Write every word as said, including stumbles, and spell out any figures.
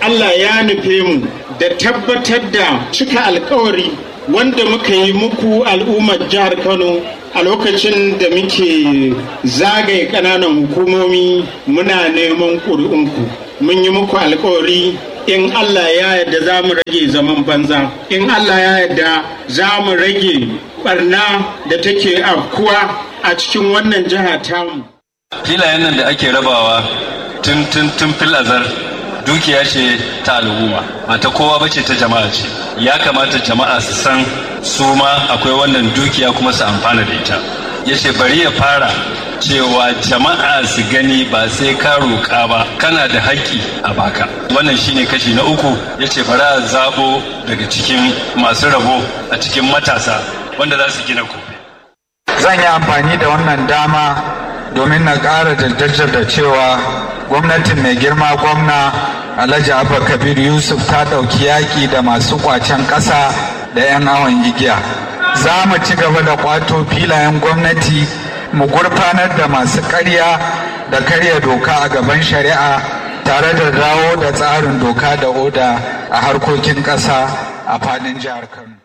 Allah ya nufe mu da tabbatar da cika alkawari wanda muka yi muku al'ummar jihar Kano a lokacin da muke zagaye ƙananan hukumomi muna neman ƙuri'unku. Mun yi muku alkawari in Allah ya yarda za mu rage zaman banza, in Allah ya yarda za mu rage barna da take afkuwa a cikin wannan jiha tamu. Filayen nan da ake rabawa tun tun tun fil azar dukiya ce ta al'umma, ba ta kowa bace ta jama'a ce. Ya kamata jama'a su san su ma akwai wannan dukiya kuma su amfana da ita. Yace bari ya fara cewa jama'a su gani ba sai ka roƙa ba, kana da haƙƙi a baka. Wannan shine kashi na uku. Yace bari a zabo daga cikin masu rabo a cikin matasa wanda za su gina gobe. Zan yi amfani da wannan dama domin na ƙara da cewa gwamnatin mai girma gwamna Alhaji Abba Kabir Yusuf ta ɗauki yaƙi da masu ƙwacen ƙasa da 'yan awon igiya. Za mu ci gaba da ƙwato filayen gwamnati, mu gurfanar da masu ƙarya da karya doka a gaban shari'a tare da dawo da tsarin doka da oda a harkokin ƙasa a faɗin jihar Kano.